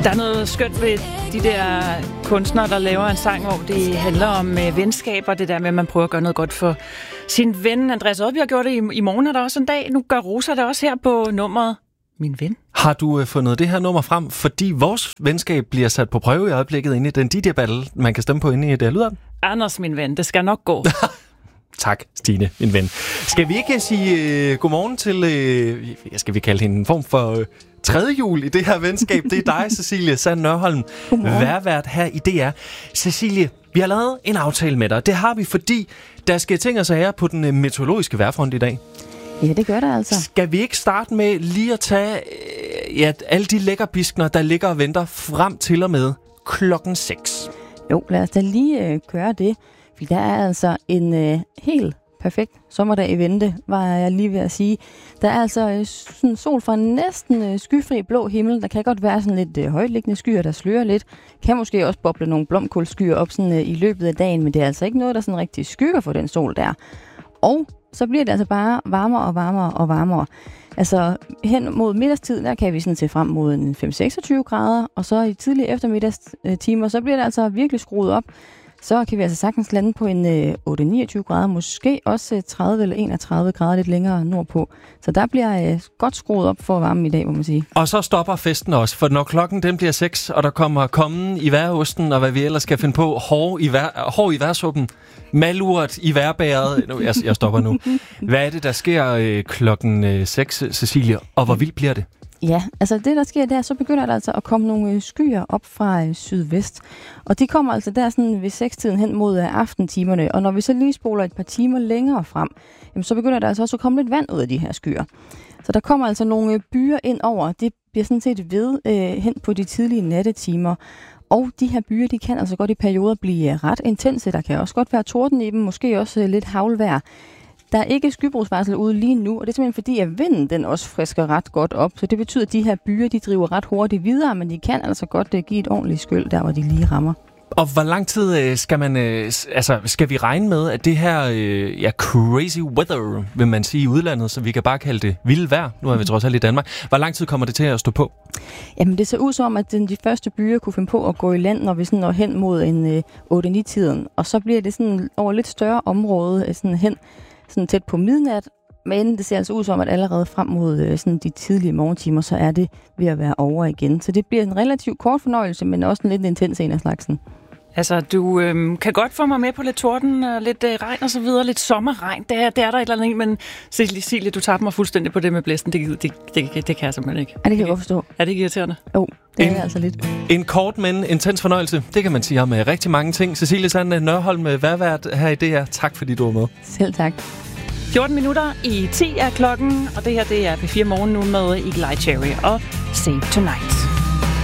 Der er noget skønt ved de der kunstnere, der laver en sang, hvor det handler om venskab, og det der med, at man prøver at gøre noget godt for sin ven. Andreas Odbjerg har gjort det i morgen, er der også en dag. Nu gør Rosa det også her på nummeret Min Ven. Har du fundet det her nummer frem, fordi vores venskab bliver sat på prøve i øjeblikket inde i den DJ-battle, man kan stemme på inde i det lyder? Anders, min ven, det skal nok gå. Tak, Stine, min ven. Skal vi ikke sige godmorgen til, skal vi kalde hende en form for tredje jul i det her venskab? Det er dig, Cecilie Sand Nørholm, værvært her i DR. Cecilie, vi har lavet en aftale med dig. Det har vi, fordi der skal ting og sager på den meteorologiske vejrfront i dag. Ja, det gør der altså. Skal vi ikke starte med lige at tage alle de lækkerbiskner, der ligger og venter frem til og med klokken 6? Jo, lad os da lige gøre det. For der er altså en helt perfekt sommerdag i vente, var jeg lige ved at sige. Der er altså sådan sol fra næsten skyfri blå himmel. Der kan godt være sådan lidt højtliggende skyer, der slører lidt. Kan måske også boble nogle blomkålskyer op sådan, i løbet af dagen, men det er altså ikke noget, der sådan rigtig skygger for den sol der. Og så bliver det altså bare varmere og varmere og varmere. Altså hen mod middagstid, der kan vi sådan se frem mod en 5-26 grader, og så i tidlige eftermiddagstimer, så bliver det altså virkelig skruet op. Så kan vi altså sagtens lande på en 8-29 grader, måske også 30 eller 31 grader lidt længere nordpå. Så der bliver godt skruet op for varmen i dag, må man sige. Og så stopper festen også, for når klokken den bliver 6, og der kommer kommen i vejrosten, og hvad vi ellers skal finde på, hår i vejrsuppen, malurt i vejrbæret. Jeg stopper nu. Hvad er det, der sker klokken 6, Cecilie, og hvor vildt bliver det? Ja, altså det der sker der, så begynder der altså at komme nogle skyer op fra sydvest. Og de kommer altså der sådan ved 6-tiden hen mod aftentimerne. Og når vi så lige spoler et par timer længere frem, jamen, så begynder der altså også at komme lidt vand ud af de her skyer. Så der kommer altså nogle byer ind over. Det bliver sådan set ved hen på de tidlige nattetimer. Og de her byer, de kan altså godt i perioder blive ret intense. Der kan også godt være torden i dem, måske også lidt haglvejr. Der er ikke skybrugsvarsel ude lige nu, og det er simpelthen fordi, at vinden den også frisker ret godt op. Så det betyder, at de her byer, de driver ret hurtigt videre, men de kan altså godt give et ordentligt skyld, der hvor de lige rammer. Og hvor lang tid skal vi regne med, at det her crazy weather, vil man sige i udlandet, så vi kan bare kalde det vildt vejr, nu er vi trods alt i Danmark. Hvor lang tid kommer det til at stå på? Jamen det ser ud som, at de første byer kunne finde på at gå i land, når vi sådan når hen mod en 8-9-tiden. Og så bliver det sådan over lidt større område sådan hen, sådan tæt på midnat, men det ser altså ud som, at allerede frem mod sådan de tidlige morgentimer, så er det ved at være over igen. Så det bliver en relativt kort fornøjelse, men også en lidt intens en af slagsen. Altså, du kan godt få mig med på lidt torden, lidt regn og så videre, lidt sommerregn. Det er der et eller andet, men Cecilie, du tabte mig fuldstændig på det med blæsten. Det kan jeg simpelthen ikke. Ja, det kan jeg godt forstå. Er det ikke irriterende? Jo, det er altså lidt. En kort, men intens fornøjelse. Det kan man sige om rigtig mange ting. Cecilie Sand Nørholm, værvært her i DR. Tak fordi du var med. Selv tak. 14 minutter i 10 er klokken, og det her det er P4 Morgen nu med Eagle Eye Cherry og Save Tonight.